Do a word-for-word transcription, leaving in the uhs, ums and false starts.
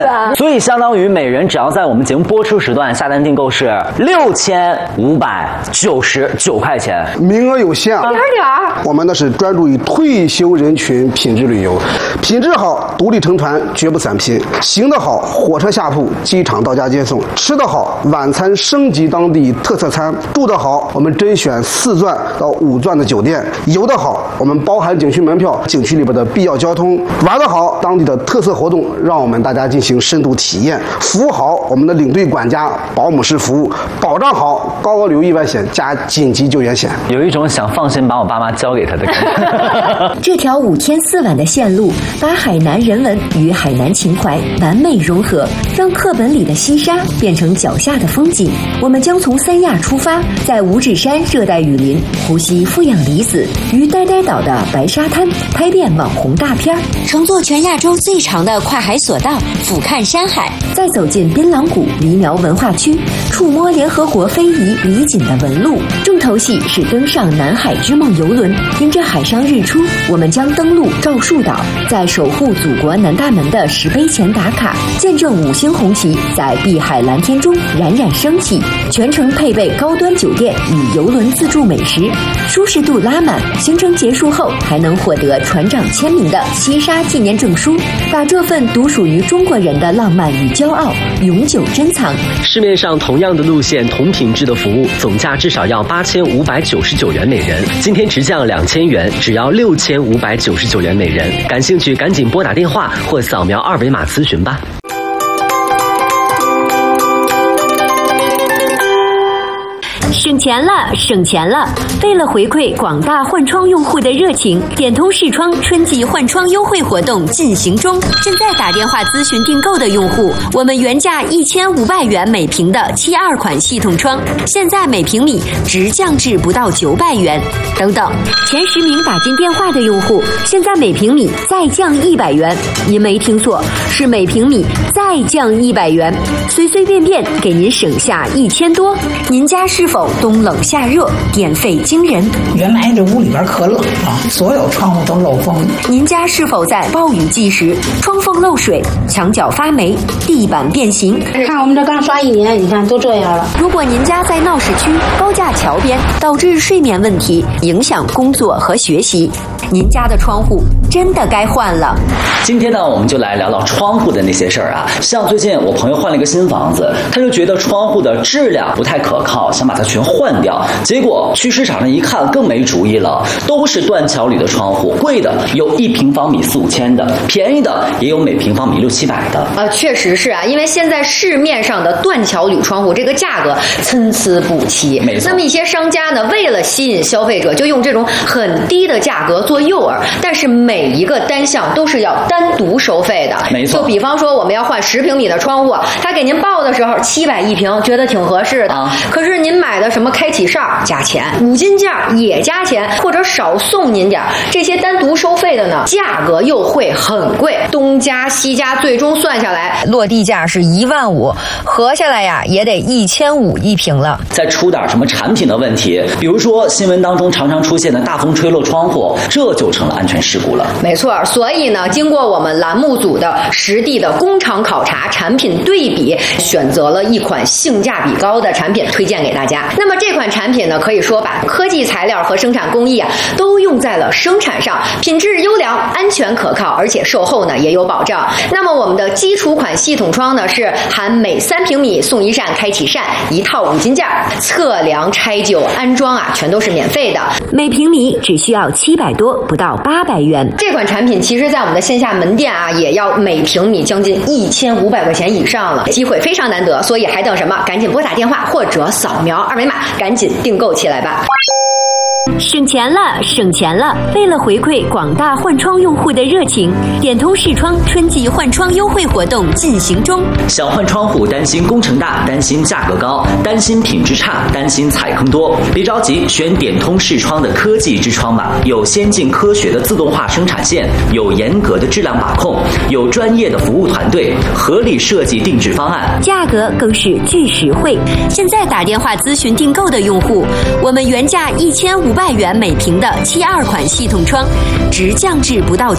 所以相当于每人只要在我们节目播出时段下单订购是六千五百九十九块钱， 名额有限， 点点儿。 我们呢是专注于退休人群品质旅游，品质好，独立成团，绝不散拼。行得好，火车下铺，机场到家接送；吃得好，晚餐升级当地特色餐；住得好，我们甄选四钻到五钻的酒店；游得好，我们包含景区门票、景区里边的必要交通；玩得好，当地的特色活动让我们大家进行深度体验；服务好，我们的领队管家、保姆式服务；保障好，高额旅游意外险加紧急救援险。 有一种想放心把我爸妈交给他的感觉。 这条五天四晚的线路，把海南人文与海南情怀完美融合，让课本里的西沙变成脚下的风景。我们将从三亚出发，在五指山热带雨林呼吸负氧离子，于呆呆岛的白沙滩拍遍网红大片，乘坐全亚洲最长的跨海索道俯瞰山海，再走进槟榔谷梨苗文化区，触摸联合国非遗李锦的纹路。重头戏是登上南海之梦游轮，迎着海上日出，我们将登陆赵树岛，在守护祖国南大门的石碑前打卡，见证五星红旗在碧海蓝天中冉冉升起。全程配备高端酒店与游轮自助美食，舒适度拉满。行程结束后还能获得船长签名的西沙纪念证书，把这份独属于中国人的浪漫与骄傲永久珍藏。 市面上同样的路线、同品质的服务，总价至少要八千五百九十九元每人，今天直降两千元，只要六千五百九十九元每人。感兴趣赶紧拨打电话或扫描二维码咨询吧。 省钱了，省钱了！为了回馈广大换窗用户的热情，点通视窗春季换窗优惠活动进行中。现在打电话咨询订购的用户，我们原价一千五百元每平的七二款系统窗，现在每平米直降至不到九百元。等等，前十名打进电话的用户，现在每平米再降一百元。您没听错，是每平米再降一百元，随随便便给您省下一千多。您家是否冬冷夏热，电费惊人？ 原来这屋里边可冷了，所有窗户都漏风。 您家是否在暴雨季时窗缝漏水、墙角发霉、地板变形？ 看我们这刚刷一年，你看都这样了。 如果您家在闹市区、高架桥边，导致睡眠问题，影响工作和学习，您家的窗户真的该换了。 今天呢，我们就来聊聊窗户的那些事儿啊。像最近我朋友换了一个新房子，他就觉得窗户的质量不太可靠，想把它全换掉。结果去市场上一看，更没主意了，都是断桥铝的窗户，贵的有一平方米四五千的，便宜的也有每平方米六七百的。 呃，确实是啊，因为现在市面上的断桥铝窗户这个价格参差不齐。 没错。 那么一些商家呢，为了吸引消费者，就用这种很低的价格做诱饵，但是每一个单项都是要单独收费的。 没错。 就比方说我们要换十平米的窗户，他给您报的时候七百一平，觉得挺合适的。啊、可是您买的什么开启哨加钱，五金件也加钱，或者少送您点，这些单独收费的呢，价格又会很贵，东加西加，最终算下来落地价是一万五，合下来呀也得一千五一平了。 再出点什么产品的问题，比如说新闻当中常常出现的大风吹落窗户，这就成了安全事故了。 没错，所以呢，经过我们栏目组的实地的工厂考察、产品对比，选择了一款性价比高的产品推荐给大家。那么这款产品呢，可以说把科技材料和生产工艺啊都用在了生产上，品质优良、安全可靠，而且售后呢也有保障。那么我们的基础款系统窗呢，是含每三平米送一扇开启扇，一套五金件，测量、拆旧、安装啊全都是免费的， 每平米只需要七百多，不到八百元。 这款产品其实在我们的线下门店啊，也要每平米将近一千五百块钱以上了，机会非常难得，所以还等什么？赶紧拨打电话或者扫描二维码，赶紧订购起来吧。 省钱了，省钱了！为了回馈广大换窗用户的热情，点通视窗春季换窗优惠活动进行中。 想换窗户，担心工程大，担心价格高，担心品质差，担心踩坑多，别着急，选点通视窗的科技之窗吧。有先进科学的自动化生产线，有严格的质量把控，有专业的服务团队，合理设计定制方案， 价格更是巨实惠。现在打电话咨询订购的用户，我们原价一千五百元每平的七二款系统窗，直降至不到